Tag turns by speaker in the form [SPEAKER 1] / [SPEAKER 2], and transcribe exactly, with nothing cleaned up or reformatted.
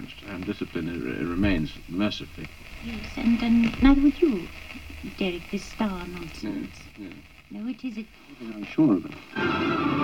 [SPEAKER 1] changed, and discipline uh, remains, mercifully.
[SPEAKER 2] Yes, and, and neither would you, Derek, this star nonsense.
[SPEAKER 1] Yes, yes.
[SPEAKER 2] No, it isn't.
[SPEAKER 1] I'm sure of it.